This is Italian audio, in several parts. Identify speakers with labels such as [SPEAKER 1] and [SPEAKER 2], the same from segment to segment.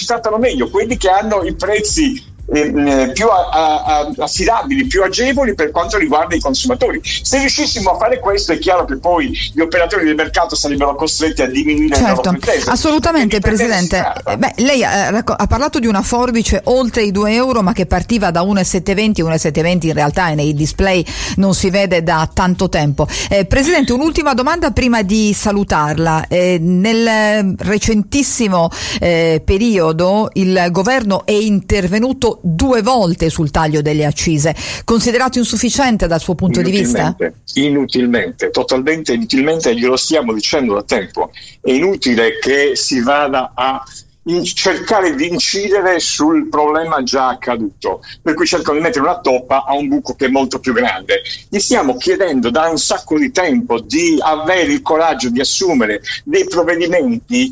[SPEAKER 1] trattano meglio, quelli che hanno i prezzi più affidabili, più agevoli per quanto riguarda i consumatori. Se riuscissimo a fare questo, è chiaro che poi gli operatori del mercato sarebbero costretti a diminuire le loro pretese.
[SPEAKER 2] Assolutamente, Presidente. Lei ha parlato di una forbice oltre i €2, ma che partiva da 1,720. 1,720 in realtà nei display non si vede da tanto tempo. Presidente, un'ultima domanda prima di salutarla. Nel recentissimo periodo il governo è intervenuto 2 volte sul taglio delle accise, considerato insufficiente dal suo punto di vista?
[SPEAKER 1] Inutilmente, totalmente inutilmente, glielo stiamo dicendo da tempo. È inutile che si vada a cercare di incidere sul problema già accaduto, per cui cercano di mettere una toppa a un buco che è molto più grande. Gli stiamo chiedendo da un sacco di tempo di avere il coraggio di assumere dei provvedimenti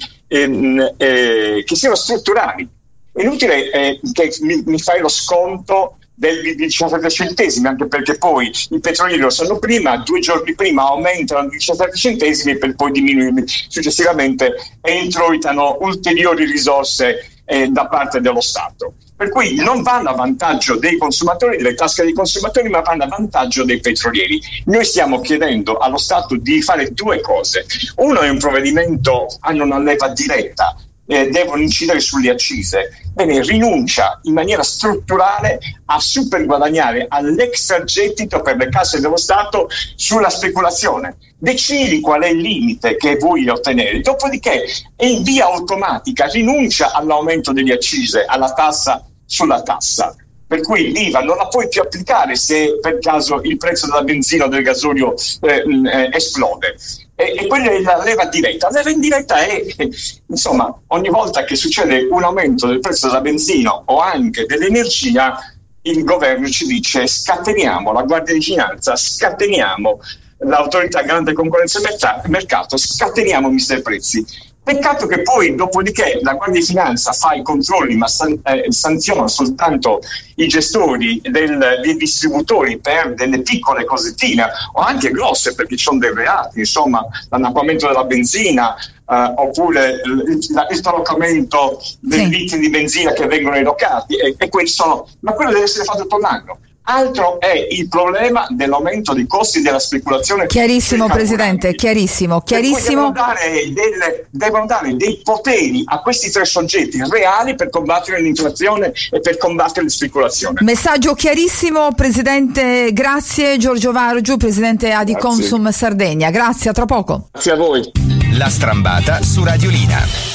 [SPEAKER 1] che siano strutturali. È inutile che mi fai lo sconto di 17 centesimi, anche perché poi i petrolieri lo sanno prima, 2 giorni prima aumentano di 17 centesimi per poi diminuirli successivamente e introitano ulteriori risorse da parte dello Stato. Per cui non vanno a vantaggio dei consumatori, delle tasche dei consumatori, ma vanno a vantaggio dei petrolieri. Noi stiamo chiedendo allo Stato di fare 2 cose. Uno è un provvedimento, hanno una leva diretta, devono incidere sulle accise. Bene, rinuncia in maniera strutturale a super guadagnare all'extragettito per le casse dello Stato sulla speculazione. Decidi qual è il limite che vuoi ottenere, dopodiché in via automatica rinuncia all'aumento delle accise, alla tassa sulla tassa. Per cui l'IVA non la puoi più applicare se per caso il prezzo della benzina o del gasolio esplode. E quella è la leva diretta. La leva indiretta è, insomma, ogni volta che succede un aumento del prezzo della benzina o anche dell'energia, il governo ci dice scateniamo la Guardia di Finanza, scateniamo l'Autorità Garante Concorrenza e Mercato, scateniamo mister prezzi. Peccato che poi, dopodiché, la Guardia di Finanza fa i controlli, ma sanziona soltanto i gestori dei distributori per delle piccole cosettine, o anche grosse, perché ci sono dei reati, insomma, l'annacquamento della benzina, oppure il collocamento dei litri di benzina che vengono erogati, e quelli sono, ma quello deve essere fatto tutto l'anno. Altro è il problema dell'aumento dei costi della speculazione.
[SPEAKER 2] Chiarissimo, Presidente, chiarissimo.
[SPEAKER 1] Devono dare dei poteri a questi 3 soggetti reali per combattere l'inflazione e per combattere la speculazione.
[SPEAKER 2] Messaggio chiarissimo, Presidente. Grazie. Giorgio Vargiu, Presidente Adiconsum Sardegna. Grazie, a tra poco.
[SPEAKER 1] Grazie a voi.
[SPEAKER 3] La Strambata su Radiolina.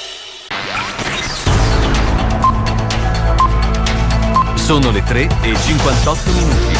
[SPEAKER 3] Sono le 3:58.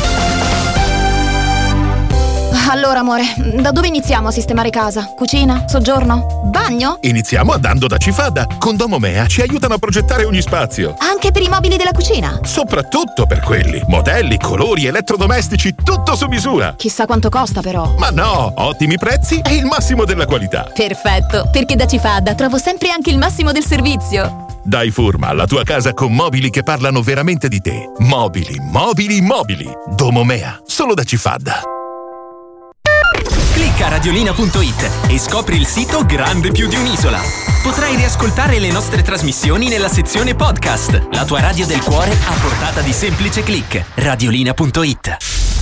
[SPEAKER 4] Allora, amore, da dove iniziamo a sistemare casa? Cucina? Soggiorno? Bagno?
[SPEAKER 5] Iniziamo andando da Cifada. Con Domomea ci aiutano a progettare ogni spazio.
[SPEAKER 4] Anche per i mobili della cucina?
[SPEAKER 5] Soprattutto per quelli. Modelli, colori, elettrodomestici, tutto su misura.
[SPEAKER 4] Chissà quanto costa, però.
[SPEAKER 5] Ma no, ottimi prezzi e il massimo della qualità.
[SPEAKER 4] Perfetto, perché da Cifada trovo sempre anche il massimo del servizio.
[SPEAKER 5] Dai Furma alla tua casa con mobili che parlano veramente di te. Mobili. Domomea, solo da Cifada.
[SPEAKER 3] Clicca radiolina.it e scopri il sito grande più di un'isola. Potrai riascoltare le nostre trasmissioni nella sezione podcast. La tua radio del cuore a portata di semplice click. Radiolina.it.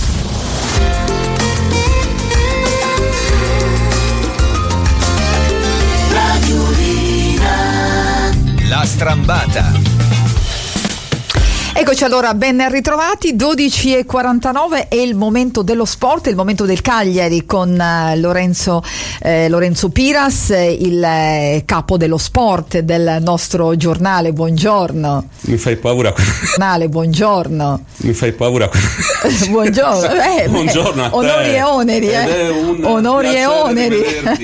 [SPEAKER 3] La Strambata.
[SPEAKER 2] Eccoci allora, ben ritrovati, 12:49 è il momento dello sport, il momento del Cagliari con Lorenzo Piras, il capo dello sport del nostro giornale. Buongiorno.
[SPEAKER 6] Mi fai paura.
[SPEAKER 2] Buongiorno.
[SPEAKER 6] Mi fai paura.
[SPEAKER 2] Buongiorno.
[SPEAKER 6] Buongiorno a te.
[SPEAKER 2] Onori e oneri. Onori e oneri.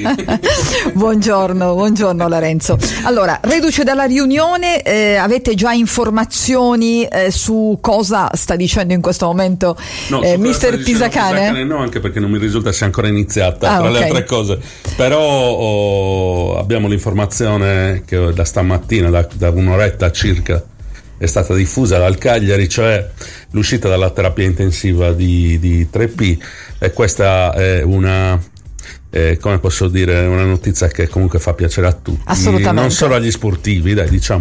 [SPEAKER 2] Buongiorno Lorenzo. Allora, reduce dalla riunione, avete già informazioni su cosa sta dicendo in questo momento mister Pisacane?
[SPEAKER 6] No, anche perché non mi risulta sia ancora iniziata, tra le altre cose. Però abbiamo l'informazione che da stamattina, da un'oretta circa, è stata diffusa dal Cagliari, cioè l'uscita dalla terapia intensiva di 3P, e questa è una come posso dire, una notizia che comunque fa piacere a tutti,
[SPEAKER 2] assolutamente,
[SPEAKER 6] non solo agli sportivi, dai, diciamo